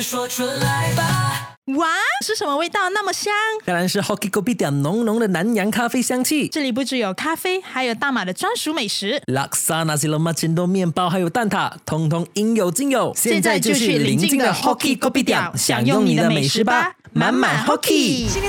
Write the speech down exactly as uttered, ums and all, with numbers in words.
说出来吧。 哇，是什么味道那么香？ 当然是 Hoki Kopitiam 浓浓的南洋咖啡香气。 这里不只有咖啡，还有大马的专属美食 Laksa Nasi Lemak Cendol 面包还有蛋挞，通通应有尽有。 现在就去邻近的 Hoki Kopitiam 享用你的美食吧，满满 Hoki。